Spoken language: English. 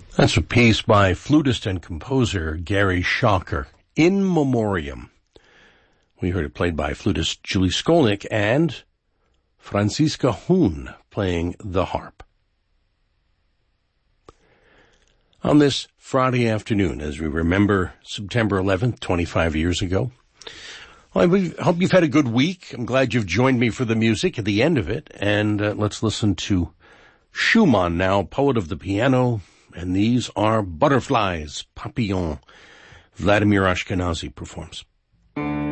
That's a piece by flutist and composer Gary Schocker, In Memoriam. We heard it played by flutist Julie Skolnick and Franziska Huhn playing the harp. On this Friday afternoon, as we remember September 11th, 25 years ago, well, I hope you've had a good week. I'm glad you've joined me for the music at the end of it. And let's listen to Schumann now, poet of the piano. And these are Butterflies, Papillon. Vladimir Ashkenazy performs.